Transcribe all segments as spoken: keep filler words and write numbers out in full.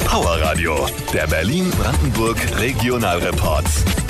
Power Radio, der Berlin-Brandenburg Regionalreport.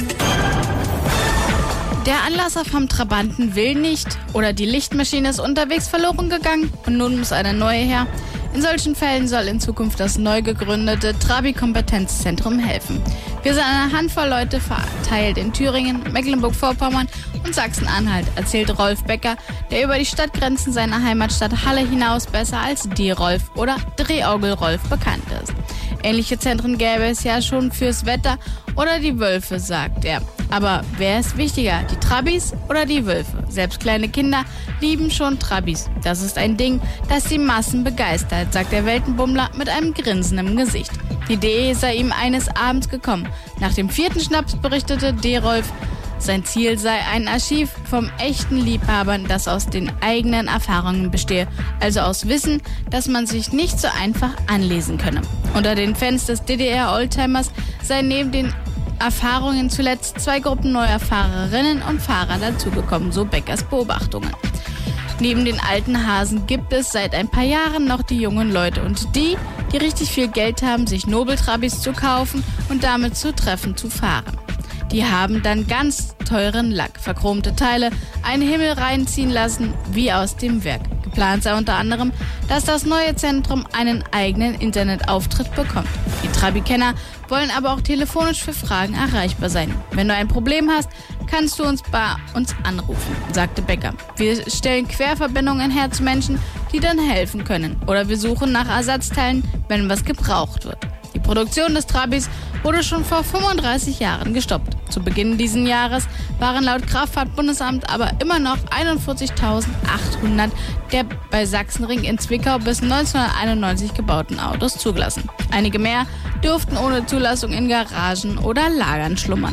Der Anlasser vom Trabanten will nicht oder die Lichtmaschine ist unterwegs verloren gegangen und nun muss eine neue her. In solchen Fällen soll in Zukunft das neu gegründete Trabi-Kompetenzzentrum helfen. Wir sind eine Handvoll Leute verteilt in Thüringen, Mecklenburg-Vorpommern und Sachsen-Anhalt, erzählt Rolf Becker, der über die Stadtgrenzen seiner Heimatstadt Halle hinaus besser als D-Rolf oder Drehorgel-Rolf bekannt ist. Ähnliche Zentren gäbe es ja schon fürs Wetter oder die Wölfe, sagt er. Aber wer ist wichtiger, die Trabis oder die Wölfe? Selbst kleine Kinder lieben schon Trabis. Das ist ein Ding, das die Massen begeistert, sagt der Weltenbummler mit einem Grinsen im Gesicht. Die Idee sei ihm eines Abends gekommen. Nach dem vierten Schnaps berichtete D-Rolf, sein Ziel sei ein Archiv vom echten Liebhabern, das aus den eigenen Erfahrungen bestehe, also aus Wissen, das man sich nicht so einfach anlesen könne. Unter den Fans des D D R-Oldtimers seien neben den Erfahrungen zuletzt zwei Gruppen neuer Fahrerinnen und Fahrer dazugekommen, so Beckers Beobachtungen. Neben den alten Hasen gibt es seit ein paar Jahren noch die jungen Leute und die, die richtig viel Geld haben, sich Nobeltrabis zu kaufen und damit zu Treffen zu fahren. Die haben dann ganz teuren Lack, verchromte Teile, einen Himmel reinziehen lassen, wie aus dem Werk. Geplant sei unter anderem, dass das neue Zentrum einen eigenen Internetauftritt bekommt. Die Trabi-Kenner wollen aber auch telefonisch für Fragen erreichbar sein. Wenn du ein Problem hast, kannst du uns bei uns anrufen, sagte Becker. Wir stellen Querverbindungen her zu Menschen, die dann helfen können. Oder wir suchen nach Ersatzteilen, wenn was gebraucht wird. Die Produktion des Trabis wurde schon vor fünfunddreißig Jahren gestoppt. Zu Beginn dieses Jahres waren laut Kraftfahrtbundesamt aber immer noch einundvierzigtausendachthundert der bei Sachsenring in Zwickau bis neunzehnhunderteinundneunzig gebauten Autos zugelassen. Einige mehr dürften ohne Zulassung in Garagen oder Lagern schlummern.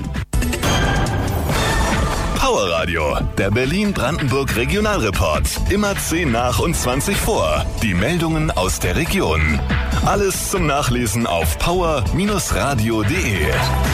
Power Radio, der Berlin-Brandenburg Regionalreport. Immer zehn nach und zwanzig vor. Die Meldungen aus der Region. Alles zum Nachlesen auf power Bindestrich radio punkt de.